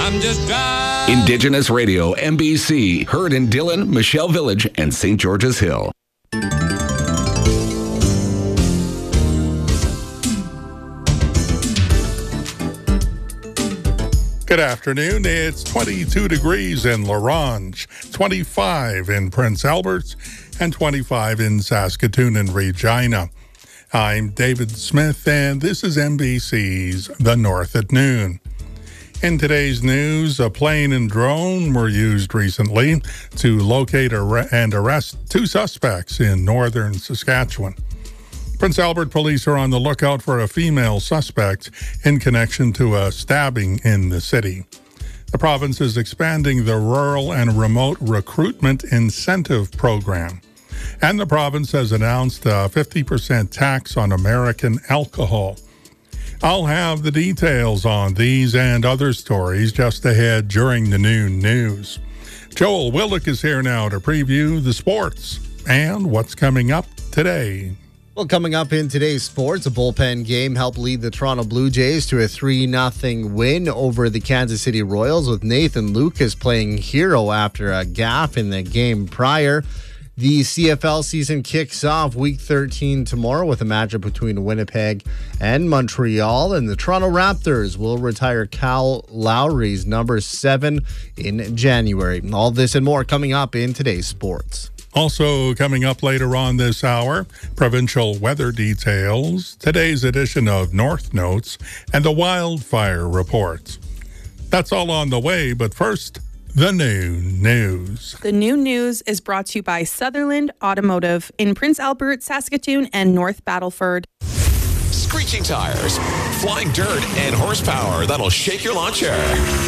I'm just driving. Indigenous Radio, MBC, heard in Dillon, Michelle Village, and St. George's Hill. Good afternoon. It's 22 degrees in La Ronge, 25 in Prince Albert, and 25 in Saskatoon and Regina. I'm David Smith, and this is MBC's The North at Noon. In today's news, a plane and drone were used recently to locate and arrest two suspects in northern Saskatchewan. Prince Albert police are on the lookout for a female suspect in connection to a stabbing in the city. The province is expanding the Rural and Remote Recruitment Incentive Program. And the province has announced a 50% tax on American alcohol. I'll have the details on these and other stories just ahead during the noon news. Joel Willick is here now to preview the sports and what's coming up today. Well, coming up in today's sports, a bullpen game helped lead the Toronto Blue Jays to a 3-0 win over the Kansas City Royals, with Nathan Lucas playing hero after a gaffe in the game prior. The CFL season kicks off Week 13 tomorrow with a matchup between Winnipeg and Montreal, and the Toronto Raptors will retire Kyle Lowry's number 7 in January. All this and more coming up in today's sports. Also coming up later on this hour, provincial weather details, today's edition of North Notes, and the wildfire reports. That's all on the way, but first, the noon news. The noon news is brought to you by Sutherland Automotive in Prince Albert, Saskatoon, and North Battleford. Screeching tires, flying dirt, and horsepower that'll shake your lawn chair.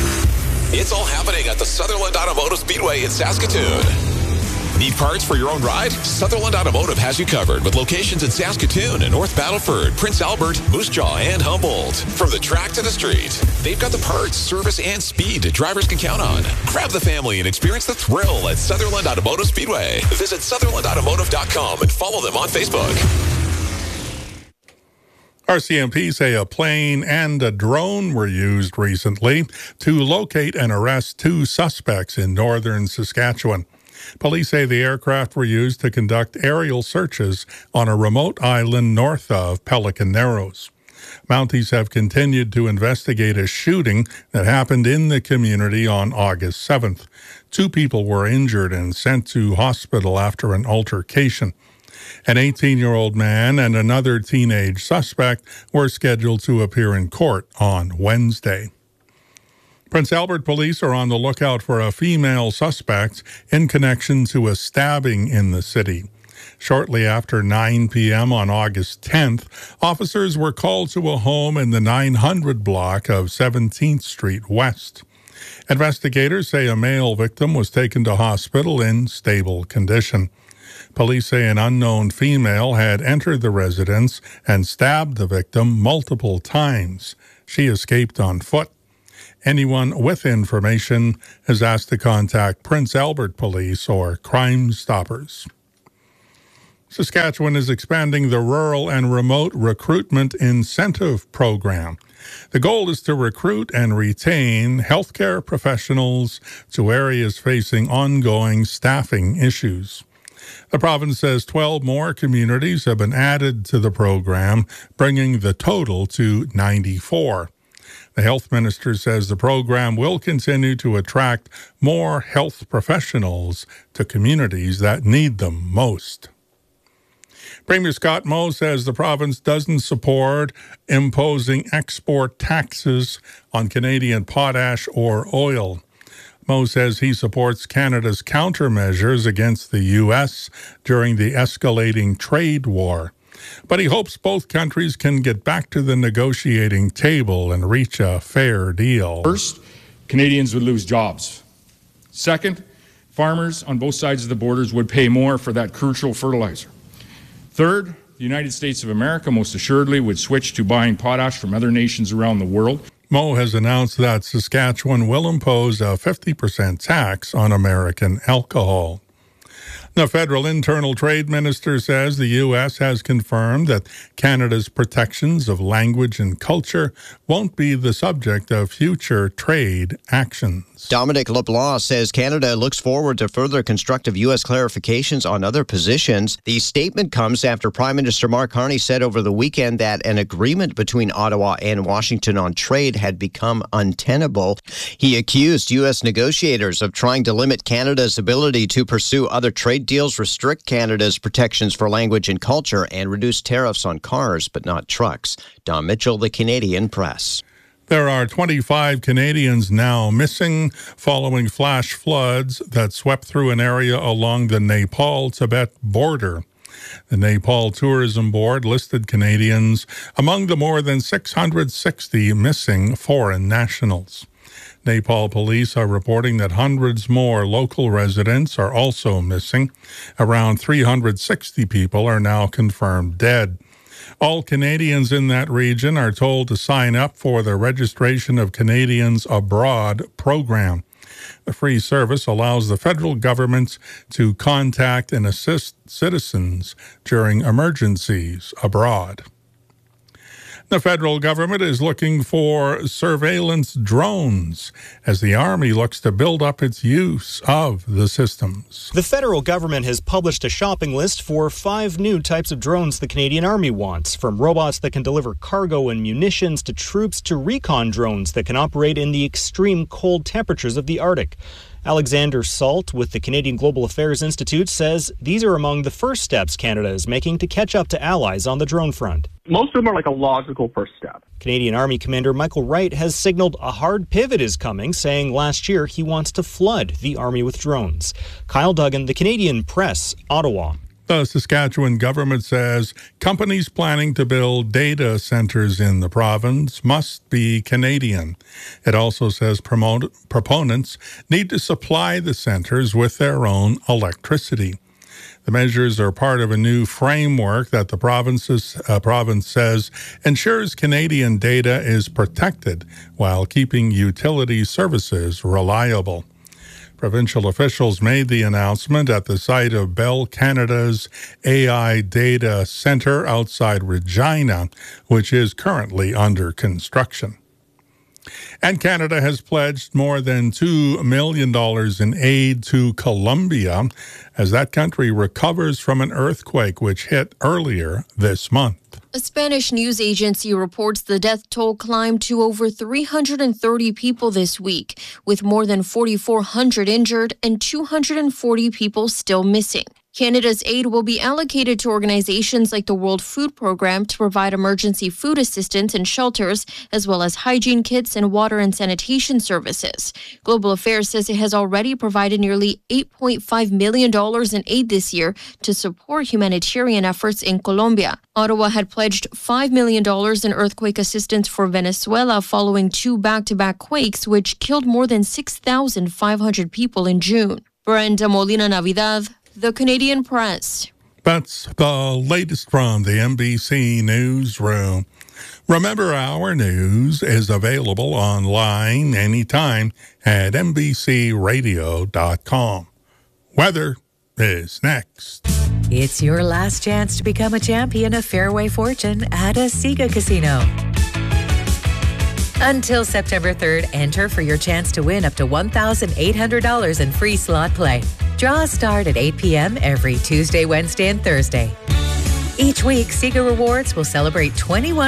It's all happening at the Sutherland Automotive Speedway in Saskatoon. Need parts for your own ride? Sutherland Automotive has you covered with locations in Saskatoon and North Battleford, Prince Albert, Moose Jaw, and Humboldt. From the track to the street, they've got the parts, service, and speed drivers can count on. Grab the family and experience the thrill at Sutherland Automotive Speedway. Visit SutherlandAutomotive.com and follow them on Facebook. RCMP say a plane and a drone were used recently to locate and arrest two suspects in northern Saskatchewan. Police say the aircraft were used to conduct aerial searches on a remote island north of Pelican Narrows. Mounties have continued to investigate a shooting that happened in the community on August 7th. 2 people were injured and sent to hospital after an altercation. An 18-year-old man and another teenage suspect were scheduled to appear in court on Wednesday. Prince Albert police are on the lookout for a female suspect in connection to a stabbing in the city. Shortly after 9 p.m. on August 10th, officers were called to a home in the 900 block of 17th Street West. Investigators say a male victim was taken to hospital in stable condition. Police say an unknown female had entered the residence and stabbed the victim multiple times. She escaped on foot. Anyone with information is asked to contact Prince Albert Police or Crime Stoppers. Saskatchewan is expanding the Rural and Remote Recruitment Incentive Program. The goal is to recruit and retain healthcare professionals to areas facing ongoing staffing issues. The province says 12 more communities have been added to the program, bringing the total to 94. The health minister says the program will continue to attract more health professionals to communities that need them most. Premier Scott Moe says the province doesn't support imposing export taxes on Canadian potash or oil. Moe says he supports Canada's countermeasures against the U.S. during the escalating trade war. But he hopes both countries can get back to the negotiating table and reach a fair deal. First, Canadians would lose jobs. Second, farmers on both sides of the borders would pay more for that crucial fertilizer. Third, the United States of America most assuredly would switch to buying potash from other nations around the world. Moe has announced that Saskatchewan will impose a 50% tax on American alcohol. The federal internal trade minister says the U.S. has confirmed that Canada's protections of language and culture won't be the subject of future trade actions. Dominic LeBlanc says Canada looks forward to further constructive U.S. clarifications on other positions. The statement comes after Prime Minister Mark Carney said over the weekend that an agreement between Ottawa and Washington on trade had become untenable. He accused U.S. negotiators of trying to limit Canada's ability to pursue other trade deals, restrict Canada's protections for language and culture, and reduce tariffs on cars but not trucks. Don Mitchell, The Canadian Press. There are 25 Canadians now missing following flash floods that swept through an area along the Nepal-Tibet border. The Nepal Tourism Board listed Canadians among the more than 660 missing foreign nationals. Nepal police are reporting that hundreds more local residents are also missing. Around 360 people are now confirmed dead. All Canadians in that region are told to sign up for the Registration of Canadians Abroad program. The free service allows the federal government to contact and assist citizens during emergencies abroad. The federal government is looking for surveillance drones as the Army looks to build up its use of the systems. The federal government has published a shopping list for 5 new types of drones the Canadian Army wants, from robots that can deliver cargo and munitions to troops to recon drones that can operate in the extreme cold temperatures of the Arctic. Alexander Salt with the Canadian Global Affairs Institute says these are among the first steps Canada is making to catch up to allies on the drone front. Most of them are like a logical first step. Canadian Army Commander Michael Wright has signaled a hard pivot is coming, saying last year he wants to flood the Army with drones. Kyle Duggan, The Canadian Press, Ottawa. The Saskatchewan government says companies planning to build data centers in the province must be Canadian. It also says proponents need to supply the centers with their own electricity. The measures are part of a new framework that the province says ensures Canadian data is protected while keeping utility services reliable. Provincial officials made the announcement at the site of Bell Canada's AI Data Centre outside Regina, which is currently under construction. And Canada has pledged more than $2 million in aid to Colombia as that country recovers from an earthquake which hit earlier this month. A Spanish news agency reports the death toll climbed to over 330 people this week, with more than 4,400 injured and 240 people still missing. Canada's aid will be allocated to organizations like the World Food Programme to provide emergency food assistance in shelters, as well as hygiene kits and water and sanitation services. Global Affairs says it has already provided nearly $8.5 million in aid this year to support humanitarian efforts in Colombia. Ottawa had pledged $5 million in earthquake assistance for Venezuela following 2 back-to-back quakes, which killed more than 6,500 people in June. Brenda Molina Navidad, The Canadian Press. That's the latest from the NBC Newsroom. Remember, our news is available online anytime at NBCRadio.com. Weather is next. It's your last chance to become a champion of Fairway Fortune at a Sega Casino. Until September 3rd, enter for your chance to win up to $1,800 in free slot play. Draws start at 8 p.m. every Tuesday, Wednesday, and Thursday. Each week, Sega Rewards will celebrate 21